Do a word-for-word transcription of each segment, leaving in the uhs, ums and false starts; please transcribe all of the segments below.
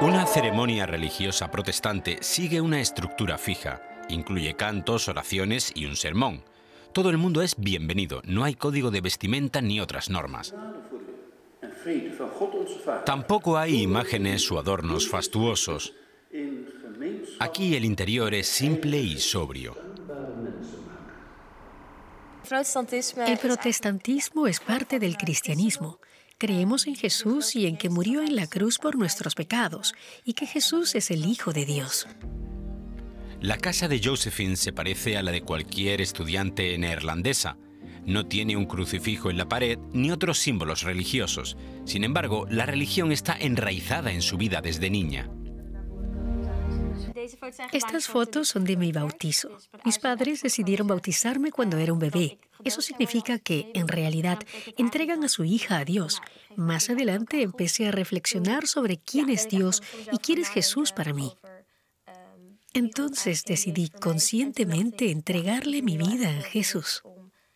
Una ceremonia religiosa protestante sigue una estructura fija. Incluye cantos, oraciones y un sermón. Todo el mundo es bienvenido, no hay código de vestimenta ni otras normas. Tampoco hay imágenes o adornos fastuosos. Aquí el interior es simple y sobrio. El protestantismo es parte del cristianismo. Creemos en Jesús y en que murió en la cruz por nuestros pecados, y que Jesús es el Hijo de Dios. La casa de Josephine se parece a la de cualquier estudiante neerlandesa. No tiene un crucifijo en la pared ni otros símbolos religiosos. Sin embargo, la religión está enraizada en su vida desde niña. Estas fotos son de mi bautizo. Mis padres decidieron bautizarme cuando era un bebé. Eso significa que, en realidad, entregan a su hija a Dios. Más adelante empecé a reflexionar sobre quién es Dios y quién es Jesús para mí. Entonces decidí conscientemente entregarle mi vida a Jesús.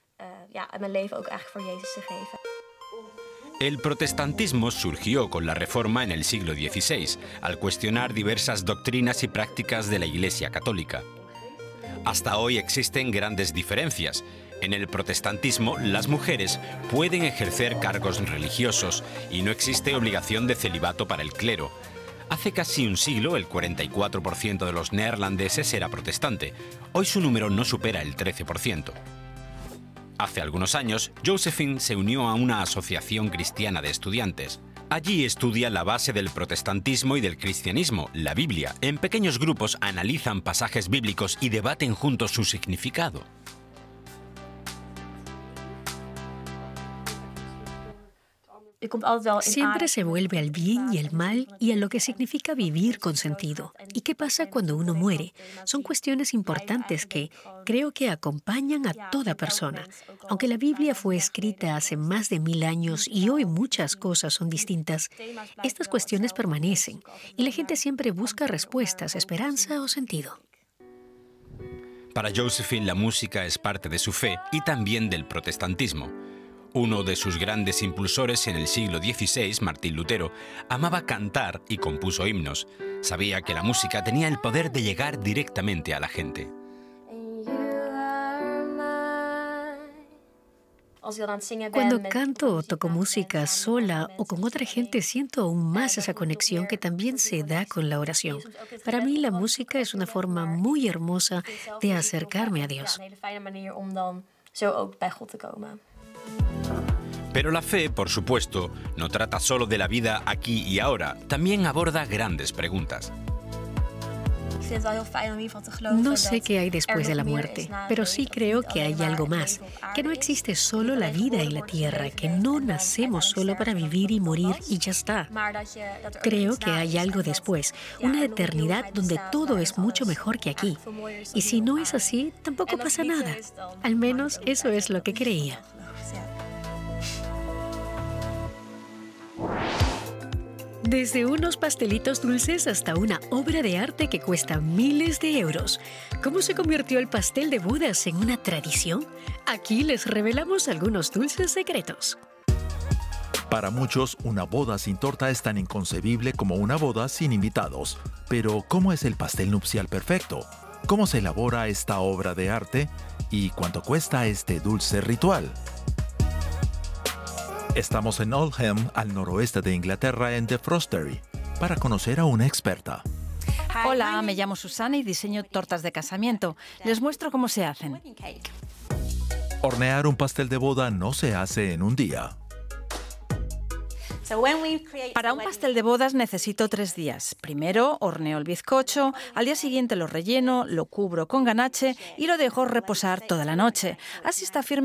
El protestantismo surgió con la Reforma en el siglo dieciséis, al cuestionar diversas doctrinas y prácticas de la Iglesia Católica. Hasta hoy existen grandes diferencias. En el protestantismo, las mujeres pueden ejercer cargos religiosos y no existe obligación de celibato para el clero. Hace casi un siglo, el cuarenta y cuatro por ciento de los neerlandeses era protestante. Hoy su número no supera el trece por ciento. Hace algunos años, Josephine se unió a una asociación cristiana de estudiantes. Allí estudia la base del protestantismo y del cristianismo, la Biblia. En pequeños grupos analizan pasajes bíblicos y debaten juntos su significado. Siempre se vuelve al bien y al mal y a lo que significa vivir con sentido. ¿Y qué pasa cuando uno muere? Son cuestiones importantes que creo que acompañan a toda persona. Aunque la Biblia fue escrita hace más de mil años y hoy muchas cosas son distintas, estas cuestiones permanecen y la gente siempre busca respuestas, esperanza o sentido. Para Josephine, la música es parte de su fe y también del protestantismo. Uno de sus grandes impulsores en el siglo dieciséis, Martín Lutero, amaba cantar y compuso himnos. Sabía que la música tenía el poder de llegar directamente a la gente. Cuando canto o toco música sola o con otra gente, siento aún más esa conexión que también se da con la oración. Para mí, la música es una forma muy hermosa de acercarme a Dios. Pero la fe, por supuesto, no trata solo de la vida aquí y ahora, también aborda grandes preguntas. No sé qué hay después de la muerte, pero sí creo que hay algo más, que no existe solo la vida en la tierra, que no nacemos solo para vivir y morir y ya está. Creo que hay algo después, una eternidad donde todo es mucho mejor que aquí. Y si no es así, tampoco pasa nada. Al menos eso es lo que creía. Desde unos pastelitos dulces hasta una obra de arte que cuesta miles de euros. ¿Cómo se convirtió el pastel de bodas en una tradición? Aquí les revelamos algunos dulces secretos. Para muchos, una boda sin torta es tan inconcebible como una boda sin invitados. Pero, ¿cómo es el pastel nupcial perfecto? ¿Cómo se elabora esta obra de arte? ¿Y cuánto cuesta este dulce ritual? Estamos en Oldham, al noroeste de Inglaterra, en The Frostery, para conocer a una experta. Hola, me llamo Susana y diseño tortas de casamiento. Les muestro cómo se hacen. Hornear un pastel de boda no se hace en un día. Para un pastel de bodas necesito tres días. Primero horneo el bizcocho, al día siguiente lo relleno, lo cubro con ganache y lo dejo reposar toda la noche. Así está firme